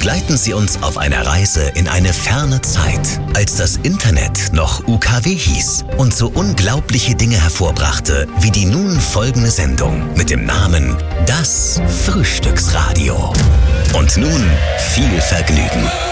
Begleiten Sie uns auf einer Reise in eine ferne Zeit, als das Internet noch UKW hieß und so unglaubliche Dinge hervorbrachte, wie die nun folgende Sendung mit dem Namen Das Frühstücksradio. Und nun viel Vergnügen.